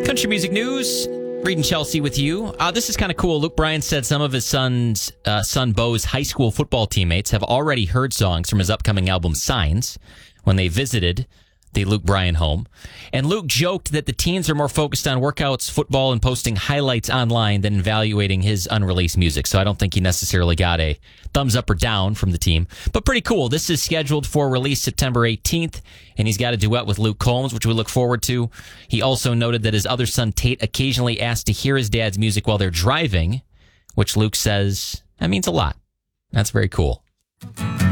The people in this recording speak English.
Country music news. Reading Chelsea with you. This is kind of cool. Luke Bryan said some of his son Bo's high school football teammates have already heard songs from his upcoming album Signs when they visited the Luke Bryan home. And Luke joked that the teens are more focused on workouts, football, and posting highlights online than evaluating his unreleased music. So I don't think he necessarily got a thumbs up or down from the team. But pretty cool. This is scheduled for release September 18th, and he's got a duet with Luke Combs, which we look forward to. He also noted that his other son, Tate, occasionally asks to hear his dad's music while they're driving, which Luke says that means a lot. That's very cool.